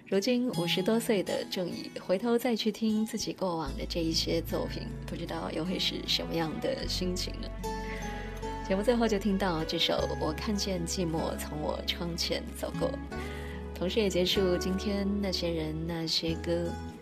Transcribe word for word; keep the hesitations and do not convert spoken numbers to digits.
如今五十多岁的郑怡，回头再去听自己过往的这一些作品，不知道又会是什么样的心情呢？节目最后就听到这首《我看见寂寞从我窗前走过》，同时也结束今天那些人那些歌。